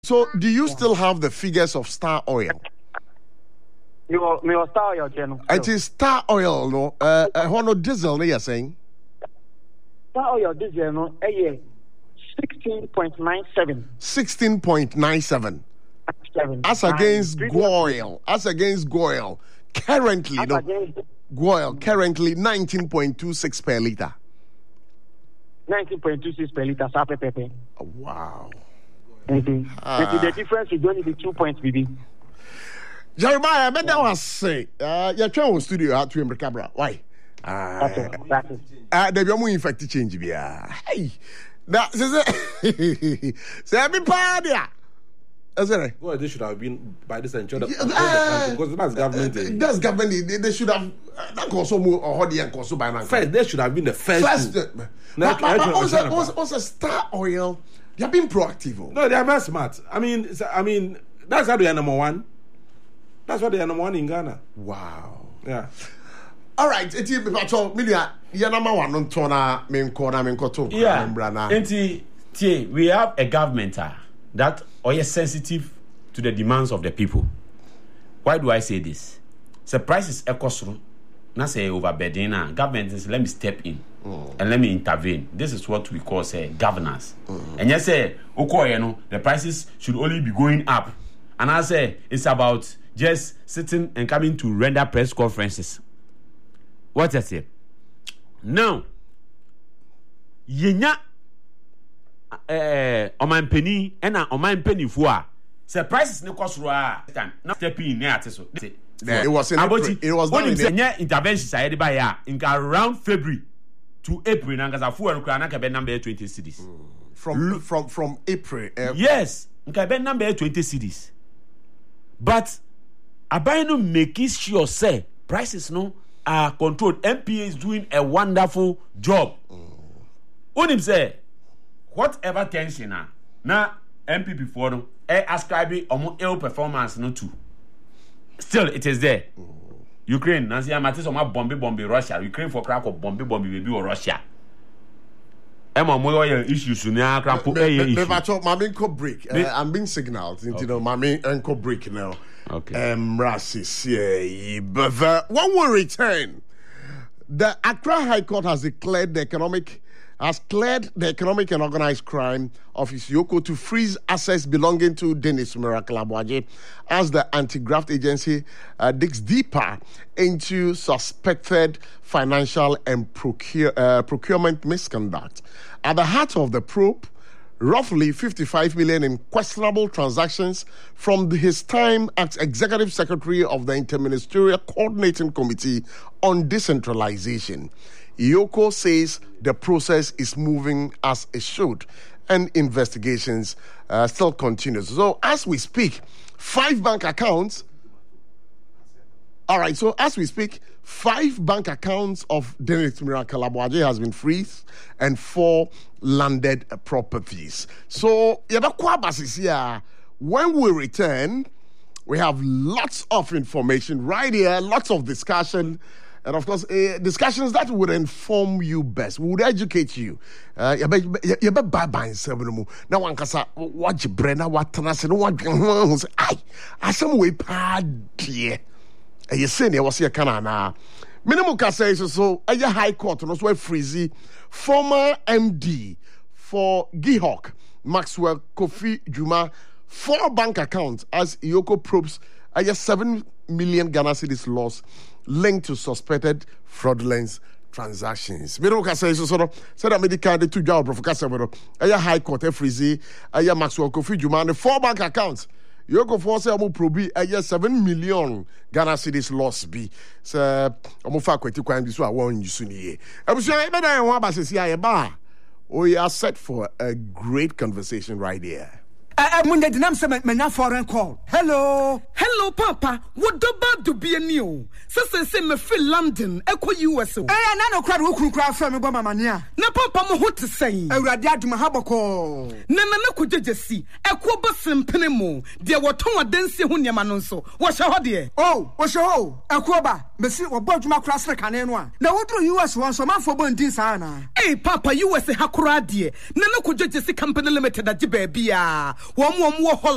So, do you still have the figures of Star Oil? Me Star Oil, General. It is Star Oil, no? Hono diesel, no, you're saying? Star Oil diesel, no? 16.97. 16.97. As against Goil. Currently, no? Goil, currently 19.26 per liter. 19.26 per liter, Pepe. Wow. The difference is only the 2 points, BB. Jeremiah, I mean, that was say, you're trying to studio out to Cabra. Why? That's it. There be more infected change. Hey, that is it. Party. Well, they should have been by this time because that's government. That's government. They should have. That also more or and also by now. First, they should have been the first. Also, Star Oil. They have been proactive. No, they are very smart. I mean, that's how they are number one. That's why they are number one in Ghana. Wow. Yeah. All right. It's Media. You number one on Tona main corner main koto. Yeah. We have a government that is sensitive to the demands of the people. Why do I say this? The price is ekosru. Not say overburden. Government is let me step in and let me intervene. This is what we call governance. And you say, the prices should only be going up. And I say it's about just sitting and coming to render press conferences. What I say? Now, yenya oman penny and oman penny for the prices no cost not stepping in there. It was in April. It was done in interventions I had by around February to April. Nanga fuel number 20 cities. From April. Yes, number 20 cities. But Abayno making sure say prices no are controlled. MPA is doing a wonderful job. Unim say whatever tension na MP before no ascribing ill performance no too. Still, it is there. Ukraine, Nancy Amatis or bomb Russia. Ukraine for crack of bomb baby or Russia. Emma Moyo issues now. Break. I'm being signaled into my main anchor break now. Okay. Rasis, yeah. But one will return. The Accra High Court has cleared the economic and organized crime office Yoko to freeze assets belonging to Dennis Miracle Abuaje as the anti-graft agency digs deeper into suspected financial and procurement misconduct. At the heart of the probe, roughly 55 million in questionable transactions from his time as executive secretary of the Interministerial Coordinating Committee on Decentralization. Yoko says the process is moving as it should and investigations still continue. So as we speak, 5 bank accounts. All right, so as we speak, 5 bank accounts of Dennis Miracle Abuaje has been freezed and 4 landed properties. So, when we return, we have lots of information right here, lots of discussion. And of course, discussions that would inform you best, would educate you. You better buy seven. Now, one casa watch Brenna, what Tanas, and what I some way pad dear. You say there was your canana. Minimum Casa so a high court, and also Freezy, former MD for Gihawk, Maxwell Kofi Juma, 4 bank accounts as Yoko probes a 7 million Ghana cedis loss linked to suspected fraudulent transactions. Minimum says so that medical the 2 job of Casa a high court, Freezy, a Maxwell Kofi Juma, and 4 bank accounts. Yoko force amu probi 7 million Ghana cedis loss bi se amu fa kweti kwan bi so a won yusu ni ye abusia e be na won abasesi aye ba we are set for a great conversation right here. Munde dinam se menya foreign call. Hello papa, what do be a new? Say me feel London, echo US. Na no crowd wo kura from me bo mamania. Na papa mo hot say. Awurade aduma haboko. Na ko jejesi, echo bosem penemu. De woton adansi ho niam no nso. Wo hye ho de. Oh, wo hye ho. Echo ba, besi wo bodwuma kura sre kane no a. Na wo dro US won so manfo bo ndin sa na. Eh papa US hakura de. Na ko jejesi company limited age ba bia. Wo